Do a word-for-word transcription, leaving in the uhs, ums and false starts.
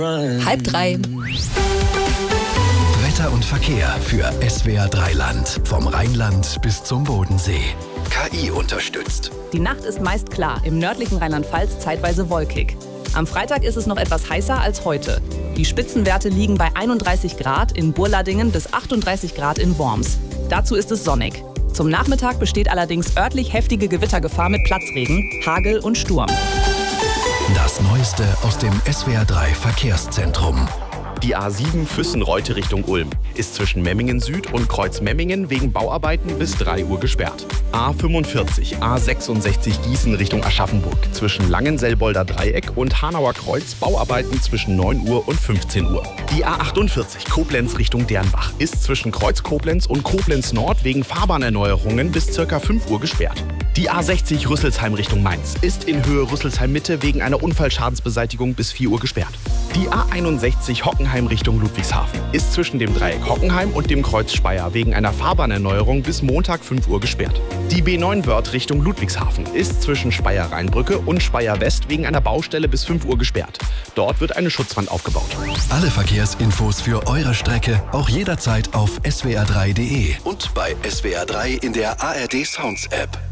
Halb drei. Wetter und Verkehr für S W R drei Land. Vom Rheinland bis zum Bodensee. K I unterstützt. Die Nacht ist meist klar, im nördlichen Rheinland-Pfalz zeitweise wolkig. Am Freitag ist es noch etwas heißer als heute. Die Spitzenwerte liegen bei einunddreißig Grad in Burladingen bis achtunddreißig Grad in Worms. Dazu ist es sonnig. Zum Nachmittag besteht allerdings örtlich heftige Gewittergefahr mit Platzregen, Hagel und Sturm. Das Neueste aus dem S W R drei Verkehrszentrum. Die A sieben Füssen-Reute Richtung Ulm ist zwischen Memmingen Süd und Kreuz Memmingen wegen Bauarbeiten bis drei Uhr gesperrt. A fünfundvierzig, A sechsundsechzig Gießen Richtung Aschaffenburg zwischen Langenselbolder Dreieck und Hanauer Kreuz Bauarbeiten zwischen neun Uhr und fünfzehn Uhr. Die A achtundvierzig Koblenz Richtung Dernbach ist zwischen Kreuz Koblenz und Koblenz Nord wegen Fahrbahnerneuerungen bis ca. fünf Uhr gesperrt. Die A sechzig Rüsselsheim Richtung Mainz ist in Höhe Rüsselsheim Mitte wegen einer Unfallschadensbeseitigung bis vier Uhr gesperrt. Die A einundsechzig Hockenheim Richtung Ludwigshafen ist zwischen dem Dreieck Hockenheim und dem Kreuz Speyer wegen einer Fahrbahnerneuerung bis Montag fünf Uhr gesperrt. Die B neun Wörth Richtung Ludwigshafen ist zwischen Speyer-Rheinbrücke und Speyer-West wegen einer Baustelle bis fünf Uhr gesperrt. Dort wird eine Schutzwand aufgebaut. Alle Verkehrsinfos für eure Strecke auch jederzeit auf S W R drei Punkt D E und bei S W R drei in der A R D Sounds App.